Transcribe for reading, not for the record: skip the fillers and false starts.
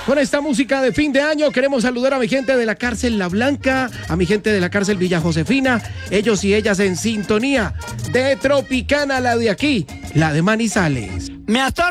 Con esta música de fin de año queremos saludar a mi gente de la cárcel La Blanca, a mi gente de la cárcel Villa Josefina, ellos y ellas en sintonía de Tropicana, la de aquí, la de Manizales. Me